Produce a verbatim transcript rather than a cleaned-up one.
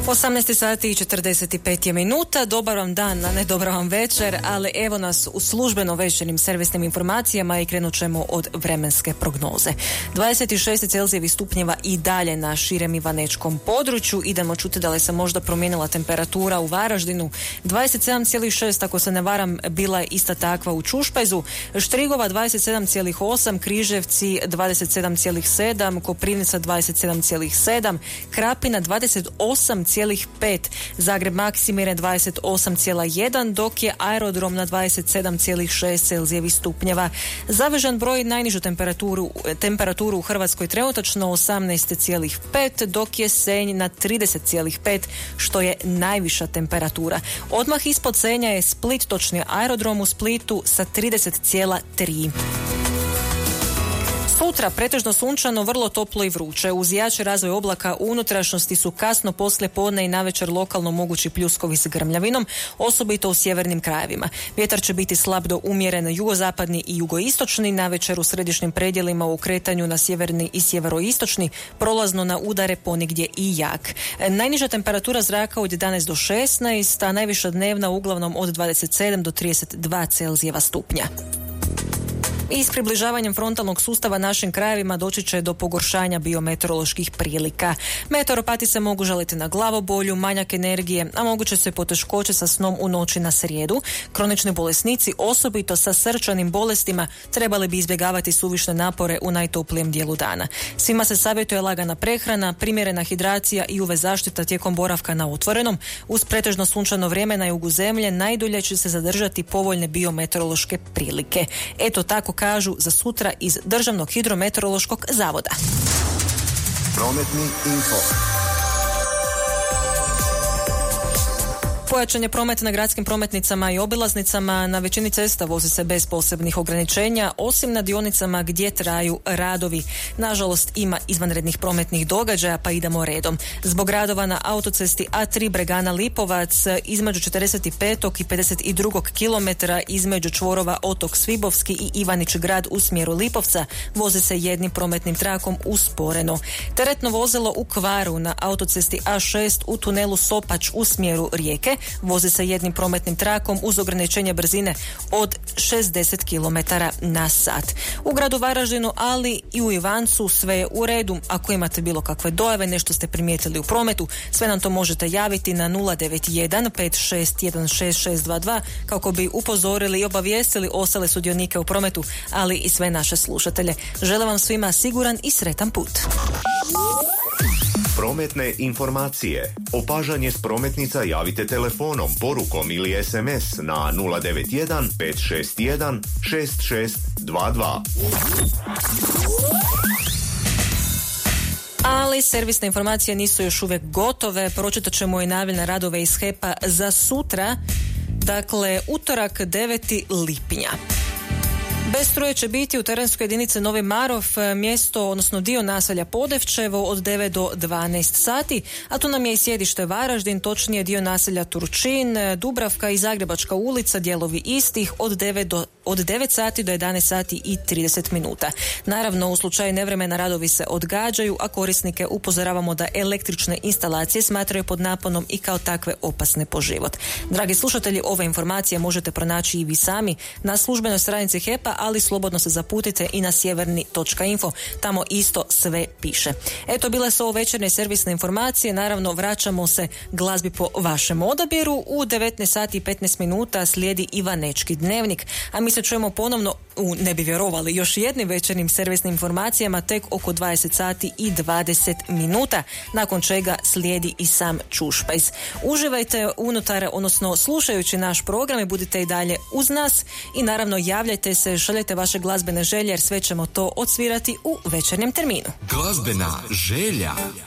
osamnaest sati i četrdeset pet je minuta. Dobar vam dan, a ne dobar vam večer, ali evo nas u službeno večernjim servisnim informacijama i krenut ćemo od vremenske prognoze. dvadeset šest Celzijevih stupnjeva i dalje na širem ivanečkom području. Idemo čuti da li se možda promijenila temperatura u Varaždinu. dvadeset sedam zarez šest, ako se ne varam, bila je ista takva u Čušpajzu. Štrigova dvadeset sedam zarez osam, Križevci dvadeset sedam zarez sedam, Koprivnica dvadeset sedam zarez sedam, Krapina dvadeset osam zarez pet, Zagreb Maksimire dvadeset osam zarez jedan, dok je aerodrom na dvadeset sedam zarez šest Celzijevih stupnjeva. Zavežan broj najnižu temperaturu, temperaturu u Hrvatskoj trenutačno osamnaest zarez pet, dok je Senj na trideset zarez pet, što je najviša temperatura. Odmah ispod Senja je Split, točnije aerodrom u Splitu sa trideset zarez tri. Sutra pretežno sunčano, vrlo toplo i vruće. Uz jači razvoj oblaka u unutrašnjosti su kasno poslije podne i navečer lokalno mogući pljuskovi s grmljavinom, osobito u sjevernim krajevima. Vjetar će biti slab do umjeren jugozapadni i jugoistočni, navečer u središnjim predjelima u kretanju na sjeverni i sjeveroistočni, prolazno na udare ponegdje i jak. Najniža temperatura zraka od jedanaest do šesnaest, a najviša dnevna uglavnom od dvadeset sedam do trideset dva Celzijeva stupnja. I s približavanjem frontalnog sustava našim krajevima doći će do pogoršanja biometeoroloških prilika. Meteoropati se mogu žaliti na glavobolju, manjak energije, a moguće su i poteškoće sa snom u noći na srijedu. Kronični bolesnici, osobito sa srčanim bolestima, trebali bi izbjegavati suvišne napore u najtoplijem dijelu dana. Svima se savjetuje lagana prehrana, primjerena hidracija i U V zaštita tijekom boravka na otvorenom. Uz pretežno sunčano vrijeme na jugu zemlje najdulje će se zadržati povoljne biometeorološke prilike. Eto tako kažu za sutra iz Državnog hidrometeorološkog zavoda. Prometni info. Pojačan je promet na gradskim prometnicama i obilaznicama. Na većini cesta vozi se bez posebnih ograničenja, osim na dionicama gdje traju radovi. Nažalost, ima izvanrednih prometnih događaja, pa idemo redom. Zbog radova na autocesti A tri Bregana Lipovac između četrdeset pet i pedeset dva kilometra između čvorova Otok Svibovski i Ivanić Grad u smjeru Lipovca vozi se jednim prometnim trakom usporeno. Teretno vozilo u kvaru na autocesti A šest u tunelu Sopač u smjeru Rijeke vozi se jednim prometnim trakom uz ograničenje brzine od šezdeset kilometara na sat. U gradu Varaždinu, ali i u Ivancu sve je u redu. Ako imate bilo kakve dojave, nešto ste primijetili u prometu, sve nam to možete javiti na nula devet jedan pet šest jedan šest šest dva dva kako bi upozorili i obavijestili ostale sudionike u prometu, ali i sve naše slušatelje. Želim vam svima siguran i sretan put. Prometne informacije. Opažanje s prometnica javite telefonom, porukom ili es em es na nula devet jedan pet šest jedan šest šest dva dva. Ali servisne informacije nisu još uvijek gotove. Pročitat ćemo i najavljene radove iz H E P-a za sutra, dakle utorak deveti lipnja. Bez struje će biti u terenskoj jedinici Novi Marof, mjesto, odnosno dio naselja Podevčevo od devet do dvanaest sati, a tu nam je i sjedište Varaždin, točnije dio naselja Turčin, Dubravka i Zagrebačka ulica, dijelovi istih od devet do od devet sati do jedanaest sati i trideset minuta. Naravno, u slučaju nevremena radovi se odgađaju, a korisnike upozoravamo da električne instalacije smatraju pod naponom i kao takve opasne po život. Dragi slušatelji, ove informacije možete pronaći i vi sami na službenoj stranici H E P-a, ali slobodno se zaputite i na sjeverni točka info. Tamo isto sve piše. Eto, bile su ovo večernje servisne informacije. Naravno, vraćamo se glazbi po vašem odabiru. U devetnaest sati i petnaest minuta slijedi Ivanečki dnevnik, a mi se čujemo ponovno u, ne bi vjerovali, još jednim večernjim servisnim informacijama tek oko dvadeset sati i dvadeset minuta, nakon čega slijedi i sam Čušpajz. Uživajte unutar, odnosno slušajući naš program i budite i dalje uz nas i naravno javljajte se, šaljajte vaše glazbene želje jer sve ćemo to odsvirati u večernjem terminu. Glazbena želja.